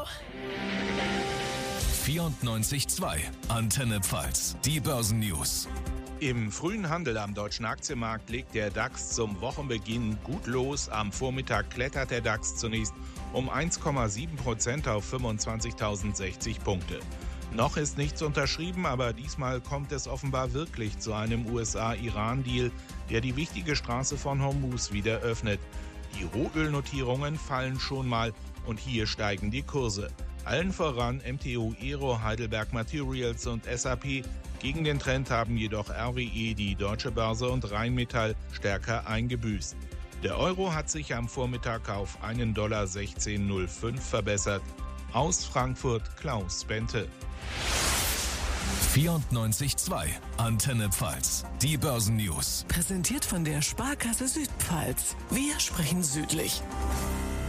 94.2 Antenne Pfalz, die Börsennews. Im frühen Handel am deutschen Aktienmarkt legt der DAX zum Wochenbeginn gut los. Am Vormittag klettert der DAX zunächst um 1,7% auf 25.060 Punkte. Noch ist nichts unterschrieben, aber diesmal kommt es offenbar wirklich zu einem USA-Iran-Deal, der die wichtige Straße von Hormuz wieder öffnet. Die Rohölnotierungen fallen schon mal und hier steigen die Kurse. Allen voran MTU Aero, Heidelberg Materials und SAP. Gegen den Trend haben jedoch RWE, die Deutsche Börse und Rheinmetall stärker eingebüßt. Der Euro hat sich am Vormittag auf $1,1605 verbessert. Aus Frankfurt Klaus Bente. 94.2 Antenne Pfalz, die Börsennews. Präsentiert von der Sparkasse Südpfalz. Wir sprechen südlich.